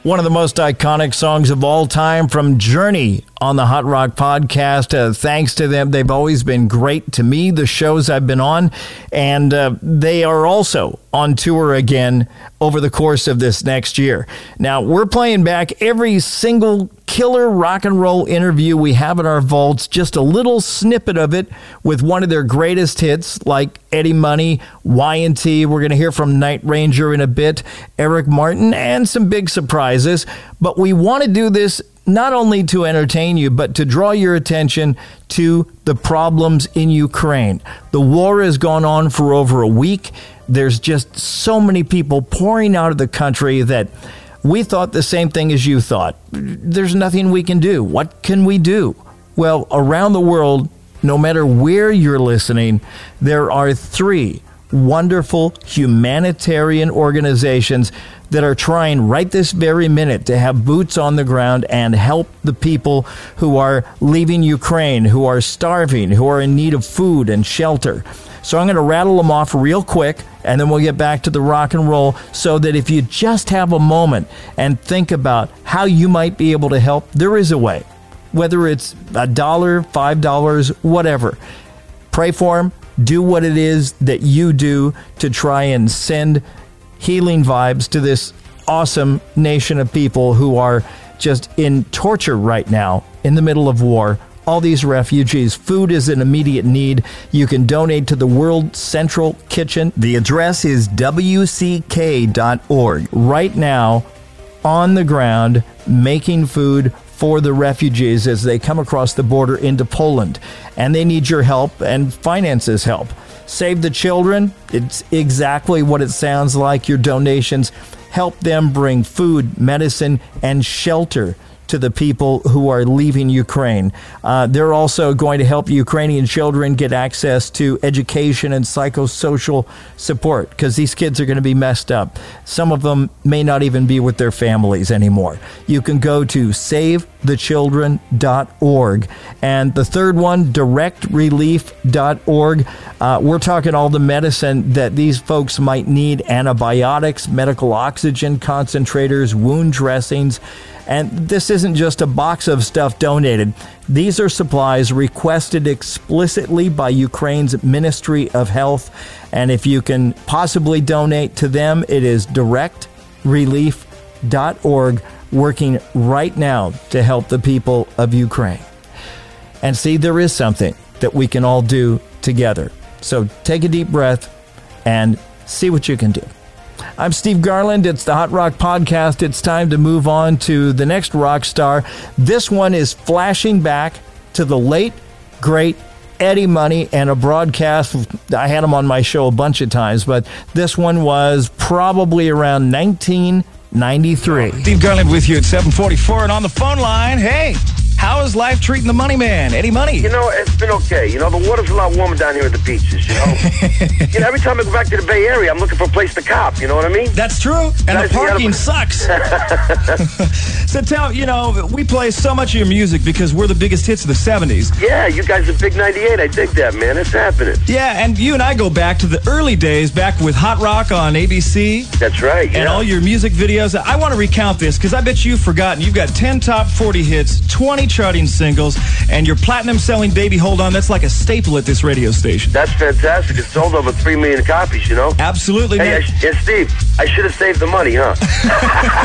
One of the most iconic songs of all time from Journey on the Hot Rock Podcast. Thanks to them. They've always been great to me, the shows I've been on. And they are also on tour again over the course of this next year. Now, we're playing back every single killer rock and roll interview we have in our vaults, just a little snippet of it with one of their greatest hits, like Eddie Money, Y&T. We're going to hear from Night Ranger in a bit, Eric Martin, and some big surprises. But we want to do this not only to entertain you, but to draw your attention to the problems in Ukraine. The war has gone on for over a week. There's just so many people pouring out of the country that we thought the same thing as you thought. There's nothing we can do. What can we do? Well, around the world, no matter where you're listening, there are 3 wonderful humanitarian organizations that are trying right this very minute to have boots on the ground and help the people who are leaving Ukraine, who are starving, who are in need of food and shelter. So I'm going to rattle them off real quick, and then we'll get back to the rock and roll, so that if you just have a moment and think about how you might be able to help, there is a way. Whether it's $1, $5, whatever. Pray for them. Do what it is that you do to try and send healing vibes to this awesome nation of people who are just in torture right now in the middle of war. All these refugees. Food is an immediate need. You can donate to the World Central Kitchen. The address is wck.org. Right now, on the ground, making food for the refugees as they come across the border into Poland. And they need your help and finances help. Save the Children. It's exactly what it sounds like. Your donations help them bring food, medicine, and shelter to the people who are leaving Ukraine. They're also going to help Ukrainian children get access to education and psychosocial support, because these kids are going to be messed up. Some of them may not even be with their families anymore. You can go to savethechildren.org. And the third one, directrelief.org. We're talking all the medicine that these folks might need: antibiotics, medical oxygen concentrators, wound dressings. And this isn't just a box of stuff donated. These are supplies requested explicitly by Ukraine's Ministry of Health. And if you can possibly donate to them, it is directrelief.org, working right now to help the people of Ukraine. And see, there is something that we can all do together. So take a deep breath and see what you can do. I'm Steve Garland. It's the Hot Rock Podcast. It's time to move on to the next rock star. This one is flashing back to the late, great Eddie Money, and a broadcast. I had him on my show a bunch of times, but this one was probably around 1993. Steve Garland with you at 7:44, and on the phone line, hey, how is life treating the money man, Eddie Money? You know, it's been okay. You know, the water's a lot warmer down here at the beaches, you know. Every time I go back to the Bay Area, I'm looking for a place to cop, you know what I mean? That's true, and the parking sucks. So tell, we play so much of your music because we're the biggest hits of the 70s. Yeah, you guys are big 98. I dig that, man. It's happening. Yeah, and you and I go back to the early days, back with Hot Rock on ABC. That's right, yeah. And all your music videos. I want to recount this because I bet you've forgotten. You've got 10 top 40 hits, 20 charting singles, and your platinum-selling Baby Hold On. That's like a staple at this radio station. That's fantastic. It's sold over 3 million copies, you know? Absolutely. Hey, Steve, I should have saved the money, huh?